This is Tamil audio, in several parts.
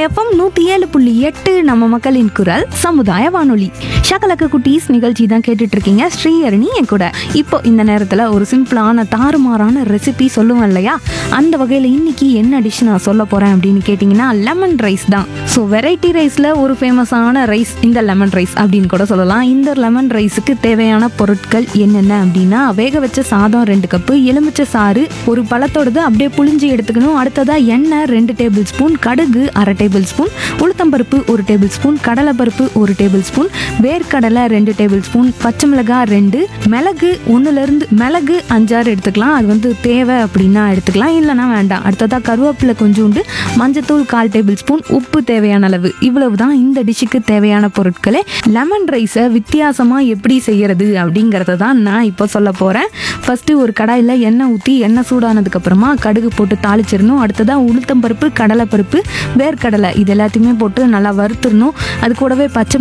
எஃப்எம் 107.8 நம்ம மக்களின் குரல் சமுதாய வானொலி. ஷகலக்க குட்டீஸ் நிகழ்ச்சி தான் கேட்டுட்டு இருக்கீங்க. ஸ்ரீஹரணி என் கூட. இப்போ இந்த நேரத்தில் ஒரு சிம்பிளான தாறுமாறான ரெசிபி சொல்லுவேன் இல்லையா, அந்த வகையில் இன்னைக்கு என்ன டிஷ் நான் சொல்ல போகிறேன் அப்படின்னு கேட்டிங்கன்னா லெமன் ரைஸ் தான். ஸோ வெரைட்டி ரைஸில் ஒரு ஃபேமஸான ரைஸ் இந்த லெமன் ரைஸ் அப்படின்னு கூட சொல்லலாம். இந்த லெமன் ரைஸுக்கு தேவையான பொருட்கள் என்னென்ன அப்படின்னா, வேக வச்ச சாதம் 2 கப்பு, எலுமிச்சை சாறு ஒரு பழத்தோடது அப்படியே புளிஞ்சு எடுத்துக்கணும். அடுத்ததாக எண்ணெய் 2 டேபிள் ஸ்பூன், கடுகு 1/2 டேபிள் ஸ்பூன், உளுத்தம்பருப்பு 1 டேபிள் ஸ்பூன், கடலைப்பருப்பு 1 டேபிள் ஸ்பூன், வேர்க்கடலை 2 டேபிள் ஸ்பூன், பச்சை மிளகாய் 2, மிளகு 1லேருந்து மிளகு 5-6 எடுத்துக்கலாம். அது வந்து தேவை அப்படின்னா எடுத்துக்கலாம், இல்லைனா வேண்டாம். அடுத்ததாக கருவேப்பிலை கொஞ்சோண்டு, மஞ்சத்தூள் 1/4 டேபிள் ஸ்பூன், உப்பு தேவையான அளவு. இவ்வளவு தான் இந்த டிஷ்ஷுக்கு தேவையான பொருட்களே. லெமன் ரைஸை வித்தியாசமாக எப்படி செய்யறது அப்படிங்கிறத தான் நான் இப்போ சொல்ல போகிறேன். ஃபஸ்ட்டு ஒரு கடாயில் எண்ணெய் ஊற்றி எண்ணெய் சூடானதுக்கப்புறமா கடுகு போட்டு தாளிச்சிடணும். அடுத்ததாக உளுத்தம்பருப்பு, கடலைப்பருப்பு, வேர்க்கடலை இது எல்லாத்தையுமே போட்டு நல்லா வறுத்துடணும். அது கூடவே பச்சை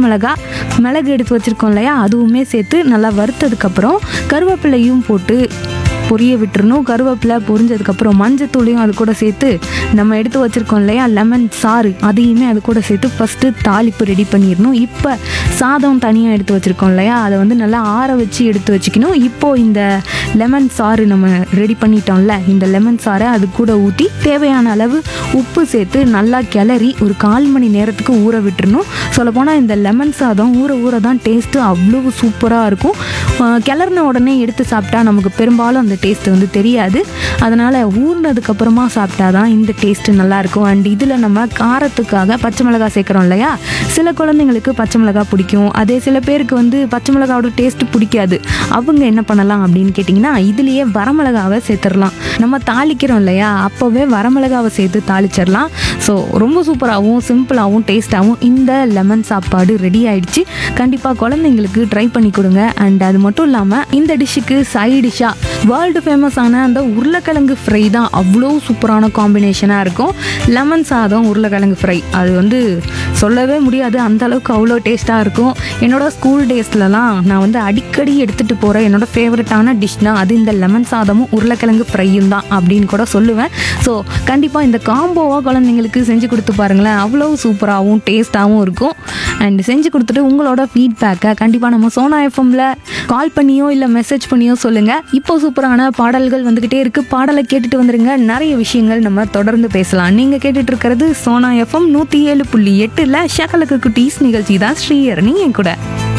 மிளகு எடுத்து வச்சுருக்கோம் இல்லையா, அதுவுமே சேர்த்து நல்லா வறுத்ததுக்கப்புறம் கருவேப்பிலையும் போட்டு பொரிய விட்டுறணும். கருவேப்பிலை பொரிஞ்சதுக்கப்புறம் மஞ்சத்தூளையும் அது கூட சேர்த்து நம்ம எடுத்து வச்சுருக்கோம் இல்லையா லெமன் சாறு, அதையுமே அது கூட சேர்த்து ஃபஸ்ட்டு தாளிப்பு ரெடி பண்ணிடணும். இப்போ சாதம் தனியாக எடுத்து வச்சுருக்கோம் இல்லையா, அதை வந்து நல்லா ஆற வச்சு எடுத்து வச்சுக்கணும். இப்போது இந்த லெமன் சாறு நம்ம ரெடி பண்ணிட்டோம்ல, இந்த லெமன் சாறை அது கூட ஊற்றி தேவையான அளவு உப்பு சேர்த்து நல்லா கிளறி ஒரு 1/4 மணி நேரத்துக்கு ஊற விட்டுறணும். சொல்லப்போனால் இந்த லெமன் சாதம் ஊற தான் டேஸ்ட்டு அவ்வளோ சூப்பராக இருக்கும். கிளறின உடனே எடுத்து சாப்பிட்டா நமக்கு பெரும்பாலும் அந்த டேஸ்ட்டு வந்து தெரியாது. அதனால் ஊறினதுக்கப்புறமா சாப்பிட்டா தான் இந்த டேஸ்ட்டு நல்லாயிருக்கும். அண்ட் இதில் நம்ம காரத்துக்காக பச்சை மிளகாய் சேர்க்குறோம் இல்லையா, சில குழந்தைங்களுக்கு பச்சை மிளகாய் பிடிக்கும், அதே சில பேருக்கு வந்து பச்சை மிளகாவோட டேஸ்ட்டு பிடிக்காது. அவங்க என்ன பண்ணலாம் அப்படின்னு கேட்டிங்கன்னா, இதுலேயே வரமிளகாவை சேர்த்துடலாம். நம்ம தாளிக்கிறோம் இல்லையா, அப்போவே வரமிளகாவை சேர்த்து தாளிச்சிடலாம். ஸோ ரொம்ப சூப்பராகவும் சிம்பிளாகவும் டேஸ்ட்டாகவும் இந்த லெமன் சாப்பாடு ரெடி ஆயிடுச்சு. கண்டிப்பாக குழந்தைங்களுக்கு ட்ரை பண்ணி கொடுங்க. அண்ட் அது மட்டும் இல்லாமல் இந்த டிஷ்ஷுக்கு சைட் டிஷ்ஷாக வேர்ல்டு ஃபேமஸான அந்த உருளைக்கிழங்கு ஃப்ரை தான் அவ்வளோ சூப்பரான காம்பினேஷனாக இருக்கும். லெமன் சாதம் உருளைக்கிழங்கு ஃப்ரை அது வந்து சொல்லவே முடியாது, அந்த அளவுக்கு அவ்வளோ டேஸ்ட்டாக இருக்கும். என்னோடய ஸ்கூல் டேஸ்லலாம் நான் வந்து அடிக்கடி எடுத்துகிட்டு போகிற என்னோட ஃபேவரட்டான டிஷ்னால் அது இந்த லெமன் சாதமும் உருளைக்கிழங்கு ஃப்ரையும் தான் அப்படின்னு கூட சொல்லுவேன். ஸோ கண்டிப்பாக இந்த காம்போவாக குழந்தைங்களுக்கு செஞ்சு கொடுத்து பாருங்களேன், அவ்வளோ சூப்பராகவும் டேஸ்ட்டாகவும் இருக்கும். அண்ட் செஞ்சு கொடுத்துட்டு உங்களோட ஃபீட்பேக்கை கண்டிப்பாக நம்ம சோனா எஃப்எம்ல கால் பண்ணியோ இல்லை மெசேஜ் பண்ணியோ சொல்லுங்கள். இப்போ சூப்பரான பாடல்கள் வந்துக்கிட்டே இருக்குது, பாடலை கேட்டுட்டு வந்துடுங்க. நிறைய விஷயங்கள் நம்ம தொடர்ந்து பேசலாம். நீங்கள் கேட்டுட்டு இருக்கிறது சோனா எஃப்எம் 107.8 ஷகலக்கு குட்டீஸ் நிகழ்ச்சி தான். ஸ்ரீஹரணி என் கூட.